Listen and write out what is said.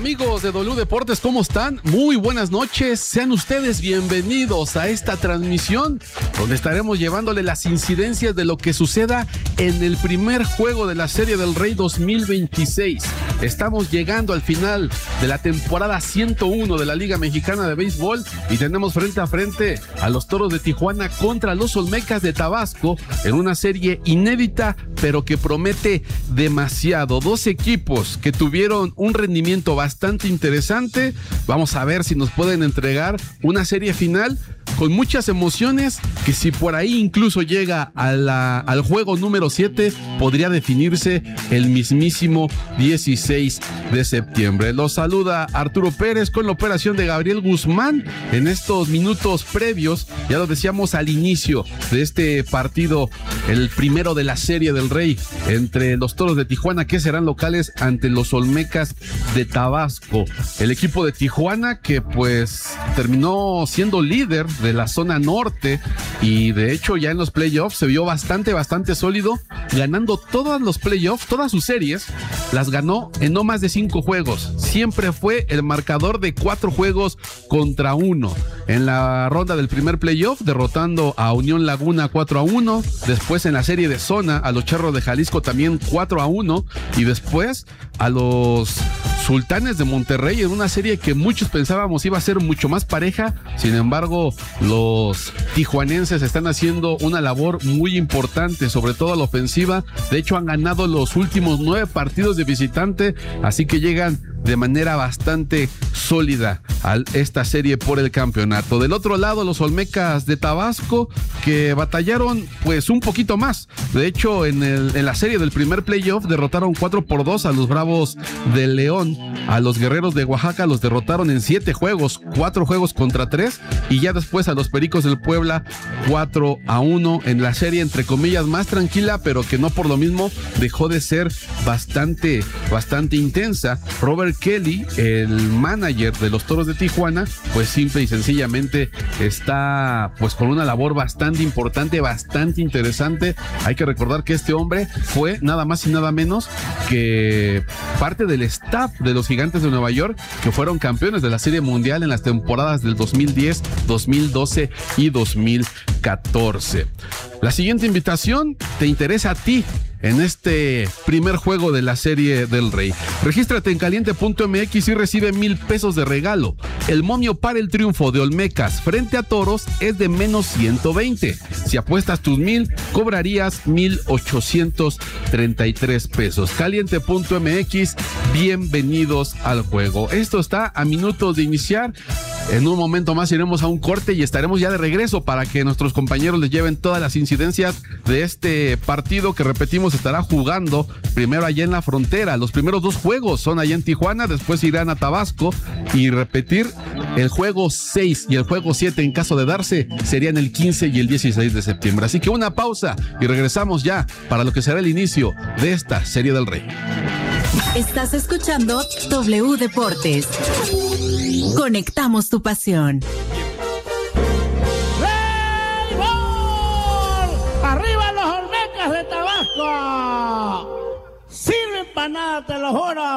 Amigos de W Deportes, ¿cómo están? Muy buenas noches, sean ustedes bienvenidos a esta transmisión donde estaremos llevándole las incidencias de lo que suceda en el primer juego de la Serie del Rey 2026. Estamos llegando al final de la temporada 101 de la Liga Mexicana de Béisbol y tenemos frente a frente a los Toros de Tijuana contra los Olmecas de Tabasco en una serie inédita pero que promete demasiado. Dos equipos que tuvieron un rendimiento bastante interesante. Vamos a ver si nos pueden entregar una serie final con muchas emociones que si por ahí incluso llega al juego número 7 podría definirse el mismísimo 16 de septiembre. Los saluda Arturo Pérez con la operación de Gabriel Guzmán en estos minutos previos, ya lo decíamos al inicio de este partido, el primero de la Serie del Rey entre los Toros de Tijuana, que serán locales ante los Olmecas de Tabasco. El equipo de Tijuana que pues terminó siendo líder de la zona norte y de hecho ya en los playoffs se vio bastante sólido, ganando todos los playoffs, todas sus series, las ganó en no más de 5 juegos. Siempre fue el marcador de 4 juegos contra 1. En la ronda del primer playoff, derrotando a Unión Laguna 4-1, después en la serie de zona a los Charros de Jalisco también 4-1 y después a los Sultanes de Monterrey en una serie que muchos pensábamos iba a ser mucho más pareja. Sin embargo, los tijuanenses están haciendo una labor muy importante, sobre todo a la ofensiva. De hecho, han ganado los últimos 9 partidos de visitante, así que llegan de manera bastante sólida a esta serie por el campeonato. Del otro lado, los Olmecas de Tabasco, que batallaron pues un poquito más. De hecho, en la serie del primer playoff derrotaron 4-2 a los Bravos de León. A los Guerreros de Oaxaca los derrotaron en 7 juegos, 4 juegos contra 3, y ya después a los Pericos del Puebla 4-1 en la serie entre comillas más tranquila, pero que no por lo mismo dejó de ser bastante intensa. Robert Kelly, el manager de los Toros de Tijuana, pues simple y sencillamente está pues con una labor bastante importante, bastante interesante. Hay que recordar que este hombre fue nada más y nada menos que parte del staff de los Gigantes de Nueva York, que fueron campeones de la Serie Mundial en las temporadas del 2010, 2012 y 2014. La siguiente invitación te interesa a ti en este primer juego de la Serie del Rey. Regístrate en caliente.mx y recibe $1,000 de regalo. El momio para el triunfo de Olmecas frente a Toros es de menos 120. Si apuestas tus 1,000, cobrarías 1,833 pesos. Caliente.mx, bienvenidos al juego. Esto está a minutos de iniciar. En un momento más iremos a un corte y estaremos ya de regreso para que nuestros compañeros les lleven todas las incidencias de este partido que, repetimos, estará jugando primero allá en la frontera. Los primeros 2 juegos son allá en Tijuana, después irán a Tabasco y repetir el juego 6 y el juego 7 en caso de darse serían el 15 y el 16 de septiembre. Así que una pausa y regresamos ya para lo que será el inicio de esta Serie del Rey. Estás escuchando W Deportes. Conectamos tu pasión. ¡Béisbol! ¡Arriba los Olmecas de Tabasco! Sirven para nada, te lo juro.